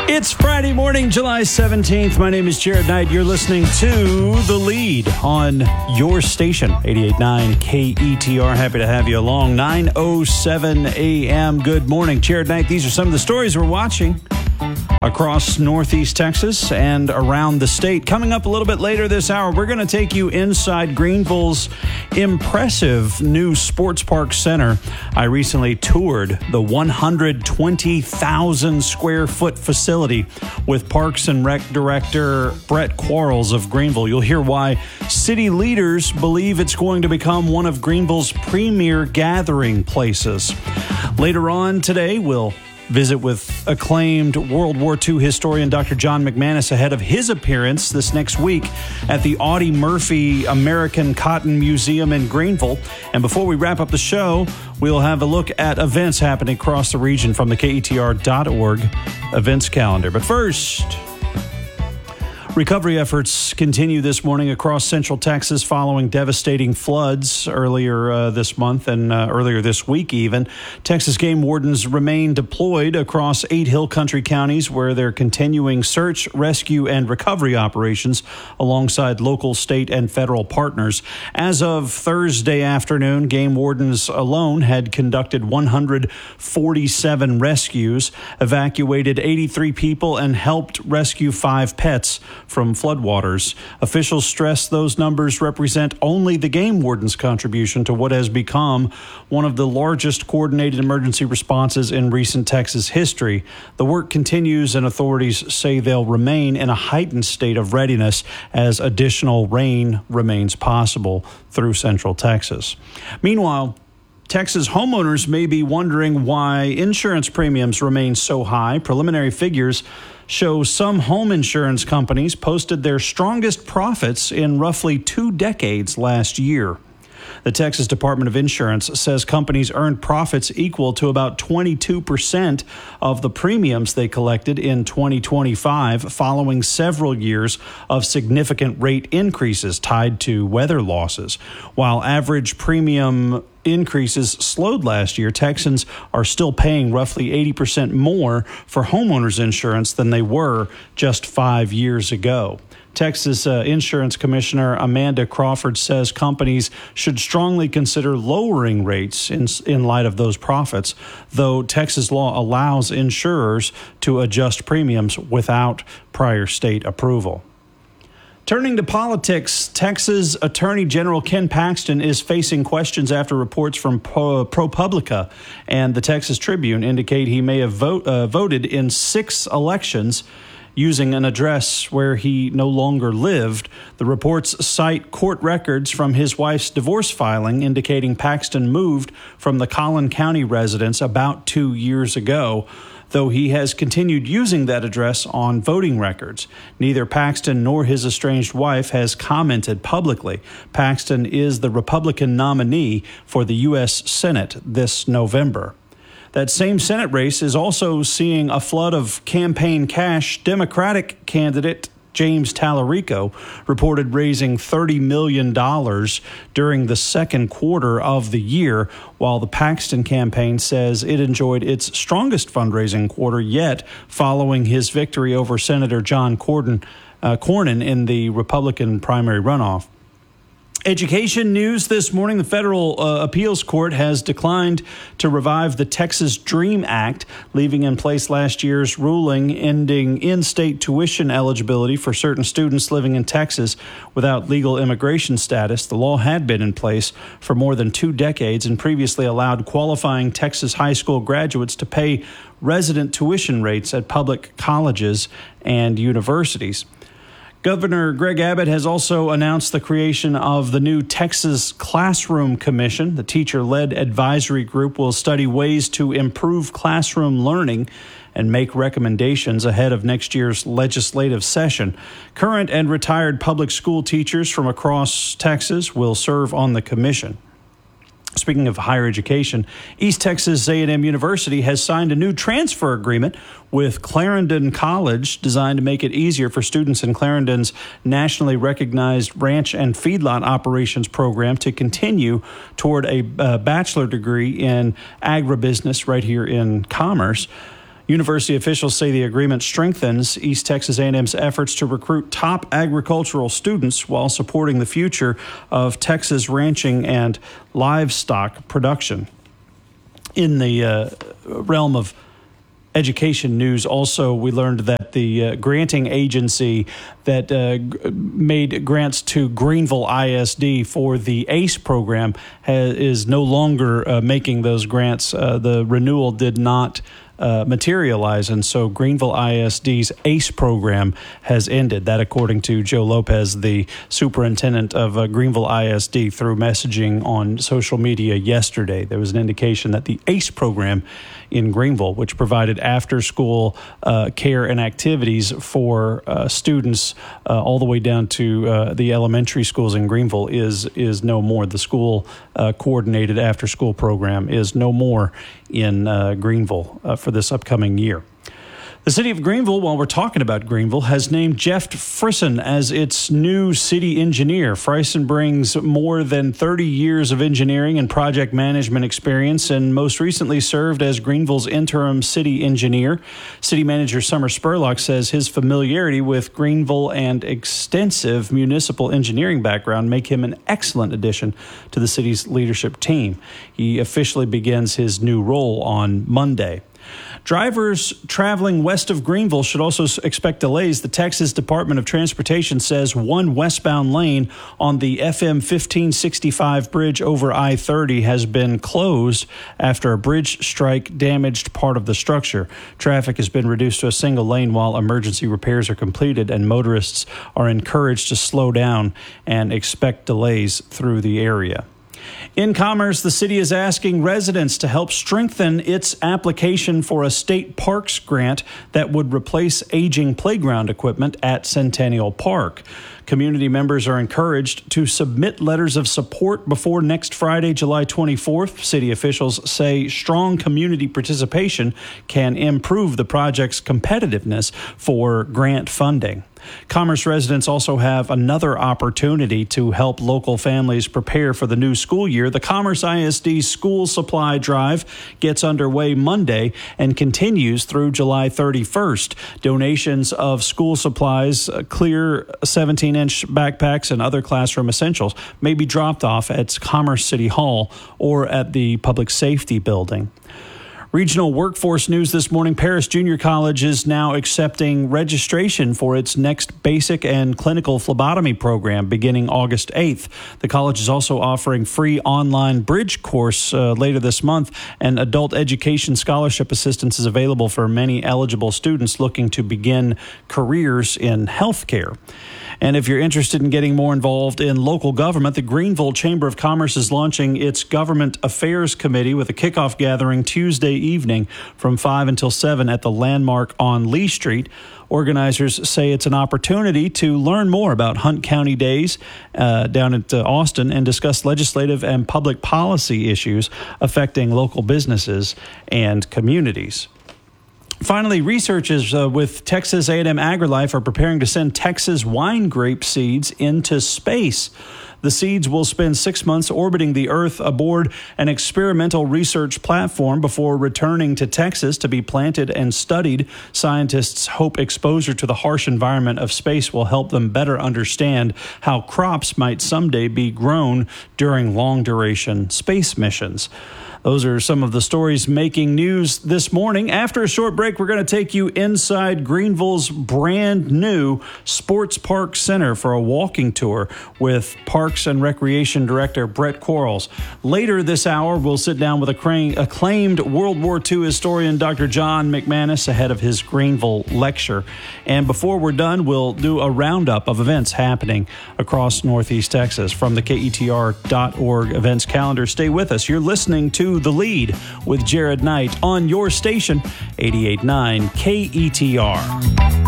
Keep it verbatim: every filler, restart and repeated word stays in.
It's Friday morning, July seventeenth. My name is Jared Knight. You're listening to The Lead on your station, eighty-eight point nine K E T R. Happy to have you along. nine oh seven a.m. Good morning, Jared Knight. These are some of the stories we're watching across Northeast Texas and around the state. Coming up a little bit later this hour, we're going to take you inside Greenville's impressive new sports park center. I recently toured the one hundred twenty thousand square foot facility with Parks and Rec Director Brett Quarles of Greenville. You'll hear why city leaders believe it's going to become one of Greenville's premier gathering places. Later on today, we'll visit with acclaimed World War Two historian Doctor John McManus ahead of his appearance this next week at the Audie Murphy American Cotton Museum in Greenville. And before we wrap up the show, we'll have a look at events happening across the region from the K E T R dot org events calendar. But first, recovery efforts continue this morning across Central Texas following devastating floods earlier uh, this month and uh, earlier this week even. Texas game wardens remain deployed across eight Hill Country counties where they're continuing search, rescue, and recovery operations alongside local, state, and federal partners. As of Thursday afternoon, game wardens alone had conducted one hundred forty-seven rescues, evacuated eighty-three people, and helped rescue five pets from floodwaters. Officials stress those numbers represent only the game warden's contribution to what has become one of the largest coordinated emergency responses in recent Texas history. The work continues, and authorities say they'll remain in a heightened state of readiness as additional rain remains possible through Central Texas. Meanwhile, Texas homeowners may be wondering why insurance premiums remain so high. Preliminary figures show some home insurance companies posted their strongest profits in roughly two decades last year. The Texas Department of Insurance says companies earned profits equal to about twenty-two percent of the premiums they collected in twenty twenty-five, following several years of significant rate increases tied to weather losses. While average premium increases slowed last year, Texans are still paying roughly eighty percent more for homeowners insurance than they were just five years ago. Texas uh, Insurance Commissioner Amanda Crawford says companies should strongly consider lowering rates in, in light of those profits, though Texas law allows insurers to adjust premiums without prior state approval. Turning to politics, Texas Attorney General Ken Paxton is facing questions after reports from ProPublica and the Texas Tribune indicate he may have vote, uh, voted in six elections using an address where he no longer lived. The reports cite court records from his wife's divorce filing indicating Paxton moved from the Collin County residence about two years ago, though he has continued using that address on voting records. Neither Paxton nor his estranged wife has commented publicly. Paxton is the Republican nominee for the U S Senate this November. That same Senate race is also seeing a flood of campaign cash. Democratic candidate James Tallarico reported raising thirty million dollars during the second quarter of the year, while the Paxton campaign says it enjoyed its strongest fundraising quarter yet following his victory over Senator John Cornyn, uh, Cornyn in the Republican primary runoff. Education news this morning. The federal uh, appeals court has declined to revive the Texas DREAM Act, leaving in place last year's ruling ending in-state tuition eligibility for certain students living in Texas without legal immigration status. The law had been in place for more than two decades and previously allowed qualifying Texas high school graduates to pay resident tuition rates at public colleges and universities. Governor Greg Abbott has also announced the creation of the new Texas Classroom Commission. The teacher-led advisory group will study ways to improve classroom learning and make recommendations ahead of next year's legislative session. Current and retired public school teachers from across Texas will serve on the commission. Speaking of higher education, East Texas A and M University has signed a new transfer agreement with Clarendon College designed to make it easier for students in Clarendon's nationally recognized ranch and feedlot operations program to continue toward a uh, bachelor degree in agribusiness right here in Commerce. University officials say the agreement strengthens East Texas A and M's efforts to recruit top agricultural students while supporting the future of Texas ranching and livestock production. In the uh, realm of education news, also, we learned that the uh, granting agency that uh, g- made grants to Greenville I S D for the ACE program ha- is no longer uh, making those grants. Uh, the renewal did not Uh, materialize, and so Greenville I S D's ACE program has ended. That, according to Joe Lopez, the superintendent of uh, Greenville I S D, through messaging on social media yesterday. There was an indication that the ACE program in Greenville, which provided after-school uh, care and activities for uh, students uh, all the way down to uh, the elementary schools in Greenville, is is no more. The school uh, coordinated after-school program is no more in uh, Greenville uh, for this upcoming year. The city of Greenville, while we're talking about Greenville, has named Jeff Frisson as its new city engineer. Frisson brings more than thirty years of engineering and project management experience, and most recently served as Greenville's interim city engineer. City manager Summer Spurlock says his familiarity with Greenville and extensive municipal engineering background make him an excellent addition to the city's leadership team. He officially begins his new role on Monday. Drivers traveling west of Greenville should also expect delays. The Texas Department of Transportation says one westbound lane on the F M fifteen sixty-five bridge over I thirty has been closed after a bridge strike damaged part of the structure. Traffic has been reduced to a single lane while emergency repairs are completed, and motorists are encouraged to slow down and expect delays through the area. In Commerce, the city is asking residents to help strengthen its application for a state parks grant that would replace aging playground equipment at Centennial Park. Community members are encouraged to submit letters of support before next Friday, July twenty-fourth. City officials say strong community participation can improve the project's competitiveness for grant funding. Commerce residents also have another opportunity to help local families prepare for the new school year. The Commerce I S D School Supply Drive gets underway Monday and continues through July thirty-first. Donations of school supplies, clear seventeen-inch backpacks, and other classroom essentials may be dropped off at Commerce City Hall or at the Public Safety Building. Regional workforce news this morning. Paris Junior College is now accepting registration for its next basic and clinical phlebotomy program beginning August eighth. The college is also offering free online bridge course uh, later this month, and adult education scholarship assistance is available for many eligible students looking to begin careers in healthcare. And if you're interested in getting more involved in local government, the Greenville Chamber of Commerce is launching its Government Affairs Committee with a kickoff gathering Tuesday evening from five until seven at the Landmark on Lee Street. Organizers say it's an opportunity to learn more about Hunt County Days uh, down at uh, Austin and discuss legislative and public policy issues affecting local businesses and communities. Finally, researchers uh, with Texas A and M AgriLife are preparing to send Texas wine grape seeds into space. The seeds will spend six months orbiting the Earth aboard an experimental research platform before returning to Texas to be planted and studied. Scientists hope exposure to the harsh environment of space will help them better understand how crops might someday be grown during long-duration space missions. Those are some of the stories making news this morning. After a short break, we're going to take you inside Greenville's brand new Sports Park Center for a walking tour with Parks and Recreation Director Brett Quarles. Later this hour, we'll sit down with acclaimed World War Two historian Doctor John McManus ahead of his Greenville lecture. And before we're done, we'll do a roundup of events happening across Northeast Texas from the K E T R dot org events calendar. Stay with us. You're listening to The Lead with Jared Knight on your station, eighty-eight point nine K E T R.